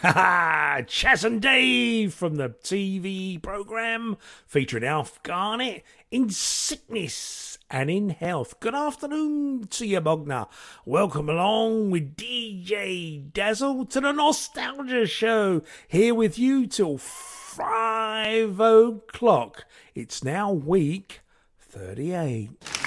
Chas and Dave from the TV programme featuring Alf Garnett in sickness and in health. Good afternoon to you, Bogner. Welcome along with DJ Dazzle to the Nostalgia Show. Here with you till 5 o'clock. It's now week 38.